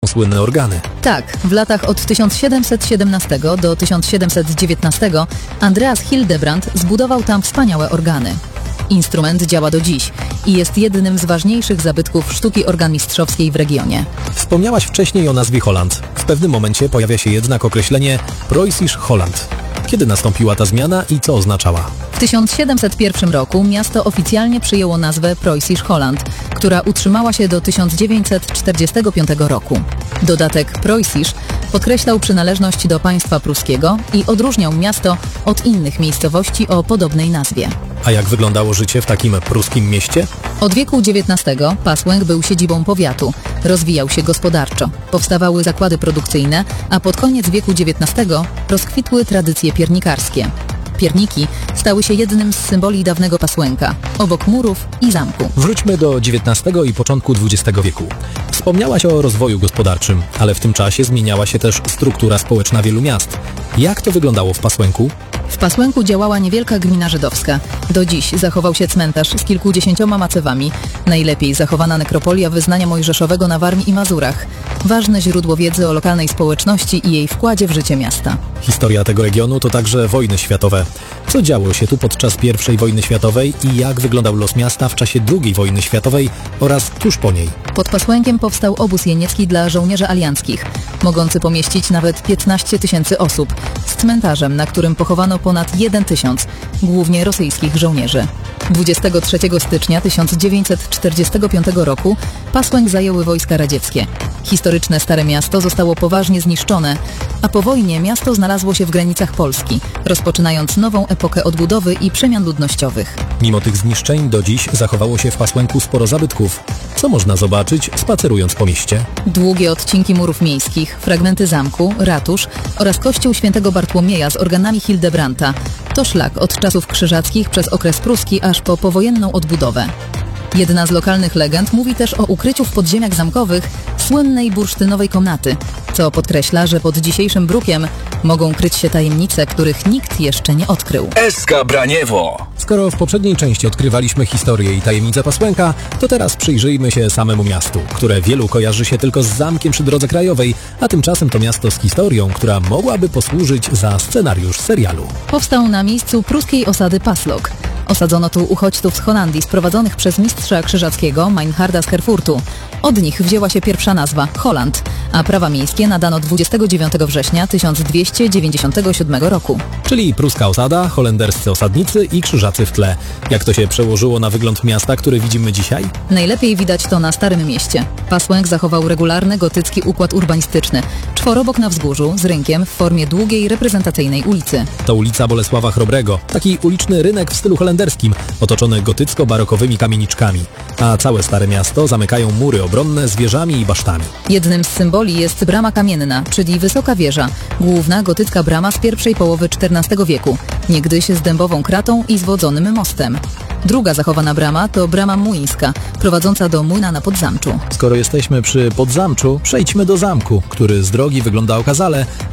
słynne organy. Tak, w latach od 1717 do 1719 Andreas Hildebrand zbudował tam wspaniałe organy. Instrument działa do dziś i jest jednym z ważniejszych zabytków sztuki organmistrzowskiej w regionie. Wspomniałaś wcześniej o nazwie Holland. W pewnym momencie pojawia się jednak określenie Preußisch Holland. Kiedy nastąpiła ta zmiana i co oznaczała? W 1701 roku miasto oficjalnie przyjęło nazwę Preußisch Holland, która utrzymała się do 1945 roku. Dodatek Preußisch podkreślał przynależność do państwa pruskiego i odróżniał miasto od innych miejscowości o podobnej nazwie. A jak wyglądało życie w takim pruskim mieście? Od wieku XIX Passweng był siedzibą powiatu, rozwijał się gospodarczo, powstawały zakłady produkcyjne, a pod koniec wieku XIX rozkwitły tradycje piernikarskie. Pierniki stały się jednym z symboli dawnego Passwenga, obok murów i zamku. Wróćmy do XIX i początku XX wieku. Wspomniałaś o rozwoju gospodarczym, ale w tym czasie zmieniała się też struktura społeczna wielu miast. Jak to wyglądało w Passwengu? W Passwengu działała niewielka gmina żydowska. Do dziś zachował się cmentarz z kilkudziesięcioma macewami, najlepiej zachowana nekropolia wyznania mojżeszowego na Warmii i Mazurach. Ważne źródło wiedzy o lokalnej społeczności i jej wkładzie w życie miasta. Historia tego regionu to także wojny światowe. Co działo się tu podczas I wojny światowej i jak wyglądał los miasta w czasie II wojny światowej oraz tuż po niej? Pod Passwengiem powstał obóz jeniecki dla żołnierzy alianckich, mogący pomieścić nawet 15 000 osób, z cmentarzem, na którym pochowano ponad 1 000, głównie rosyjskich żołnierzy. 23 stycznia 1945 roku Passweng zajęły wojska radzieckie. Historyczne Stare Miasto zostało poważnie zniszczone, a po wojnie miasto znalazło się w granicach Polski, rozpoczynając nową epokę odbudowy i przemian ludnościowych. Mimo tych zniszczeń do dziś zachowało się w Passwengu sporo zabytków. Co można zobaczyć, spacerując po mieście? Długie odcinki murów miejskich, fragmenty zamku, ratusz oraz kościół świętego Bartłomieja z organami Hildebrandta. To szlak od czasów krzyżackich przez okres pruski aż po powojenną odbudowę. Jedna z lokalnych legend mówi też o ukryciu w podziemiach zamkowych słynnej bursztynowej komnaty, co podkreśla, że pod dzisiejszym brukiem mogą kryć się tajemnice, których nikt jeszcze nie odkrył. SK Braniewo. Skoro w poprzedniej części odkrywaliśmy historię i tajemnice Passwenga, to teraz przyjrzyjmy się samemu miastu, które wielu kojarzy się tylko z zamkiem przy drodze krajowej, a tymczasem to miasto z historią, która mogłaby posłużyć za scenariusz serialu. Powstał na miejscu pruskiej osady Passlok. Osadzono tu uchodźców z Holandii sprowadzonych przez mistrza krzyżackiego Meinharda z Herfurtu. Od nich wzięła się pierwsza nazwa Holland, a prawa miejskie nadano 29 września 1297 roku. Czyli pruska osada, holenderscy osadnicy i krzyżacy w tle. Jak to się przełożyło na wygląd miasta, który widzimy dzisiaj? Najlepiej widać to na Starym Mieście. Passweng zachował regularny gotycki układ urbanistyczny. Czworobok na wzgórzu z rynkiem w formie długiej, reprezentacyjnej ulicy. To ulica Bolesława Chrobrego, taki uliczny rynek w stylu holenderskim, otoczony gotycko-barokowymi kamieniczkami. A całe Stare Miasto zamykają mury obronne z wieżami i basztami. Jednym z symboli jest brama kamienna, czyli wysoka wieża, główna gotycka brama z pierwszej połowy XIV wieku, niegdyś z dębową kratą i zwodzonym mostem. Druga zachowana brama to brama młyńska, prowadząca do młyna na Podzamczu. Skoro jesteśmy przy Podzamczu, przejdźmy do zamku, który z drogi wygląda okazale,